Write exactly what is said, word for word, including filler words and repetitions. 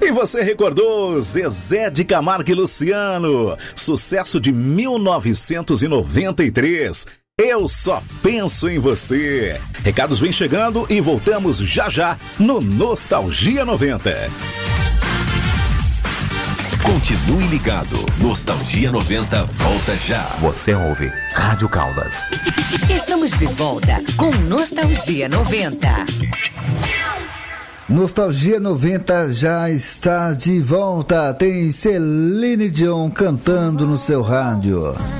E você recordou Zezé de Camargo e Luciano, sucesso de mil novecentos e noventa e três. Eu só penso em você. Recados vem chegando e voltamos já já no Nostalgia noventa. Continue ligado. Nostalgia noventa volta já. Você ouve Rádio Caldas. Estamos de volta com Nostalgia noventa. Nostalgia noventa já está de volta. Tem Celine Dion cantando no seu rádio.